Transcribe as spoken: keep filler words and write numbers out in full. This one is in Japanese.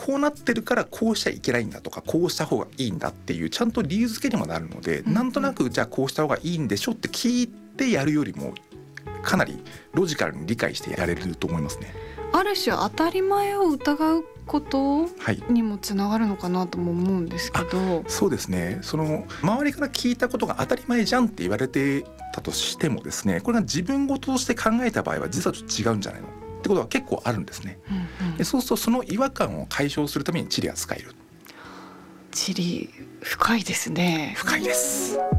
こうなってるからこうしちゃいけないんだとか、こうした方がいいんだっていうちゃんと理由付けにもなるので、うんうん、なんとなくじゃあこうした方がいいんでしょって聞いてやるよりもかなりロジカルに理解してやれると思いますね。 ある種当たり前を疑うことにもつながるのかなとも思うんですけど、はい、 そうですね。その周りから聞いたことが当たり前じゃんって言われてたとしてもですね、これが自分事として考えた場合は実はちょっと違うんじゃないのってことは結構あるんですね、うんうん、でそうするとその違和感を解消するために地理は使える。 地理深いですね。 深いです。